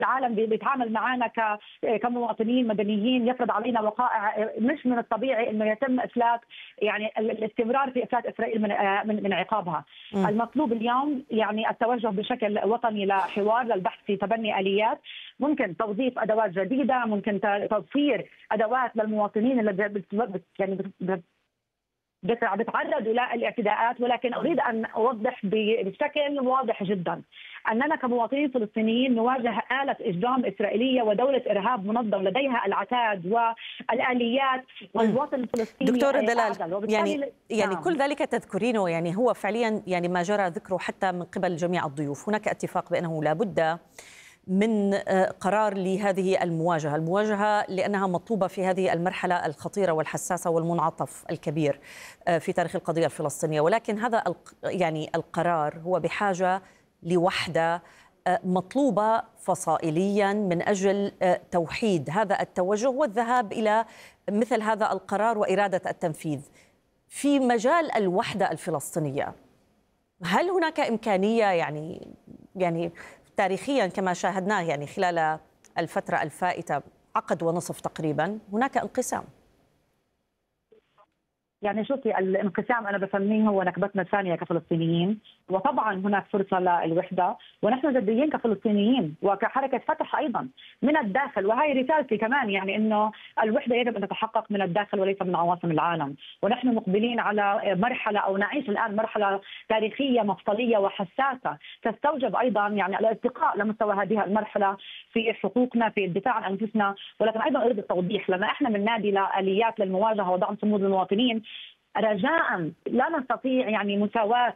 العالم بيتعامل معنا كمواطنين مدنيين، يفرض علينا وقائع مش من الطبيعي انه يتم افلات، يعني الاستمرار في افلات اسرائيل من عقابها. المطلوب اليوم يعني التوجه بشكل وطني لحوار للبحث في تبني اليات، ممكن توظيف ادوات جديده، ممكن توفير ادوات للمواطنين اللي بيتعرضوا للاعتداءات، ولكن اريد ان اوضح بشكل واضح جدا اننا كمواطنين فلسطينيين نواجه آلة اجرام اسرائيليه ودوله ارهاب منظم لديها العتاد والاليات، والوطن الفلسطيني دكتورة دلال، يعني نعم. كل ذلك تذكرينه، يعني هو فعليا يعني ما جرى ذكره حتى من قبل جميع الضيوف. هناك اتفاق بانه لا بد من قرار لهذه المواجهة لأنها مطلوبة في هذه المرحلة الخطيرة والحساسة والمنعطف الكبير في تاريخ القضية الفلسطينية، ولكن هذا يعني القرار هو بحاجة لوحدة مطلوبة فصائليا من أجل توحيد هذا التوجه والذهاب إلى مثل هذا القرار وإرادة التنفيذ. في مجال الوحدة الفلسطينية هل هناك إمكانية يعني تاريخيا كما شاهدناه يعني خلال الفترة الفائتة عقد ونصف تقريبا هناك انقسام؟ يعني شوفي، الانقسام انا بسميه هو نكبتنا الثانيه كفلسطينيين، وطبعا هناك فرصه للوحده، ونحن جديين كفلسطينيين وكحركه فتح ايضا من الداخل، وهي رسالتي كمان، يعني انه الوحده يجب ان تتحقق من الداخل وليس من عواصم العالم، ونحن مقبلين على مرحله او نعيش الان مرحله تاريخيه مفصليه وحساسه تستوجب ايضا يعني الارتقاء لمستوى هذه المرحله في حقوقنا في الدفاع عن انفسنا، ولكن ايضا اريد التوضيح لما احنا بننادي لاليات للمواجهه ودعم صمود المواطنين، رجاء لا نستطيع يعني مساواة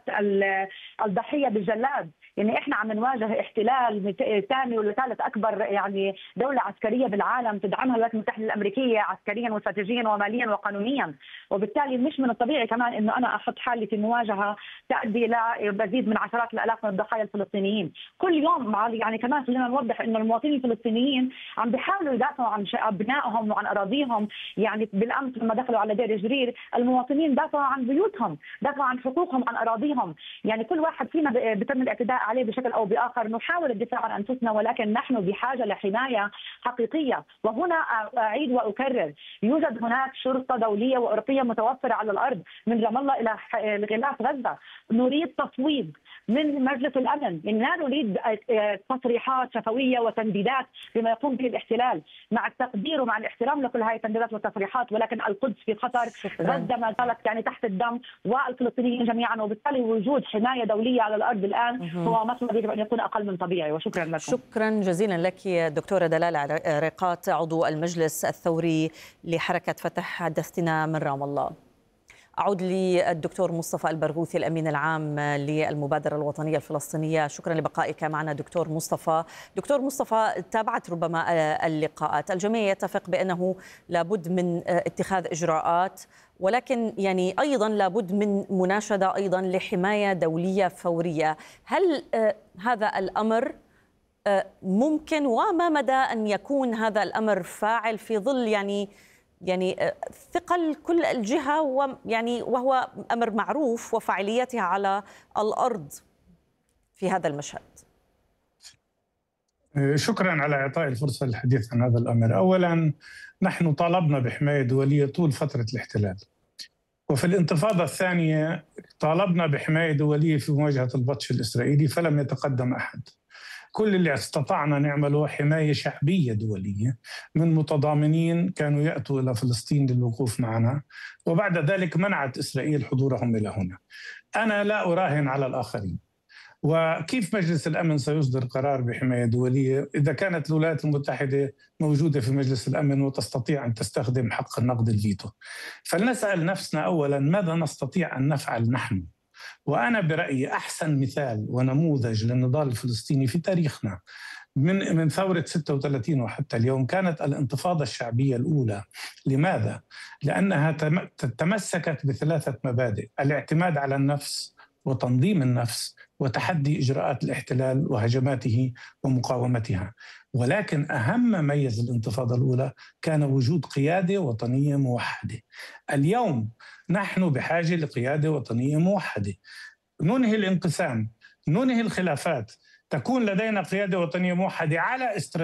الضحية بالجلاد، يعني احنا عم نواجه احتلال ثاني ولا ثالث اكبر يعني دولة عسكرية بالعالم تدعمها الولايات المتحدة الامريكية عسكريا واستراتيجيا وماليا وقانونيا، وبالتالي مش من الطبيعي كمان انه انا احط حالي في مواجهة تؤدي لمزيد من عشرات الالاف من الضحايا الفلسطينيين كل يوم. يعني كمان خلينا نوضح انه المواطنين الفلسطينيين عم بيحاولوا يدافعوا عن ابنائهم وعن اراضيهم، يعني بالامس لما دخلوا على دير جرير المواطنين دافعوا عن بيوتهم، دافعوا عن حقوقهم، عن اراضيهم، يعني كل واحد فينا بتم الاعتداء عليه بشكل او باخر نحاول الدفاع عن انفسنا، ولكن نحن بحاجه لحمايه حقيقيه. وهنا اعيد واكرر، يوجد هناك شرطه دوليه واوروبيه متوفره على الارض من رام الله الى غلاف غزه. نريد تصويب من مجلس الامن، يعني لا نريد تصريحات شفويه وتنديدات بما يقوم به الاحتلال، مع التقدير ومع الاحترام لكل هذه التنديدات والتصريحات، ولكن القدس في خطر، غزه ما زالت يعني تحت الدم والفلسطينيين جميعا، وبالتالي وجود حمايه دوليه على الارض الان هو مطلب يجب ان يكون اقل من طبيعي. وشكرا لكم. شكرا جزيلا لك دكتوره دلال عريقات، عضو المجلس الثوري لحركه فتح، حدثتنا من رام الله. أعود للدكتور مصطفى البرغوثي الأمين العام للمبادرة الوطنية الفلسطينية. شكرا لبقائك معنا دكتور مصطفى. دكتور مصطفى، تابعت ربما اللقاءات، الجميع يتفق بأنه لابد من اتخاذ إجراءات، ولكن يعني أيضا لابد من مناشدة أيضا لحماية دولية فورية. هل هذا الأمر ممكن، وما مدى أن يكون هذا الأمر فاعل في ظل يعني ثقل كل الجهة، وهو أمر معروف وفعاليتها على الأرض في هذا المشهد؟ شكرا على إعطاء الفرصة للحديث عن هذا الأمر. أولا، نحن طالبنا بحماية دولية طول فترة الاحتلال، وفي الانتفاضة الثانية طالبنا بحماية دولية في مواجهة البطش الإسرائيلي فلم يتقدم أحد. كل اللي استطعنا نعمله حماية شعبية دولية من متضامنين كانوا يأتوا إلى فلسطين للوقوف معنا، وبعد ذلك منعت إسرائيل حضورهم إلى هنا. أنا لا أراهن على الآخرين، وكيف مجلس الأمن سيصدر قرار بحماية دولية إذا كانت الولايات المتحدة موجودة في مجلس الأمن وتستطيع أن تستخدم حق النقد الفيتو؟ فلنسأل نفسنا أولا ماذا نستطيع أن نفعل نحن. وأنا برأيي أحسن مثال ونموذج للنضال الفلسطيني في تاريخنا من ثورة 36 وحتى اليوم كانت الانتفاضة الشعبية الأولى. لماذا؟ لأنها تمسكت بثلاثة مبادئ: الاعتماد على النفس، وتنظيم النفس، وتحدي إجراءات الاحتلال وهجماته ومقاومتها. ولكن أهم ما ميز الانتفاضة الأولى كان وجود قيادة وطنية موحدة. اليوم نحن بحاجة لقيادة وطنية موحدة، ننهي الانقسام، ننهي الخلافات، تكون لدينا قيادة وطنية موحدة على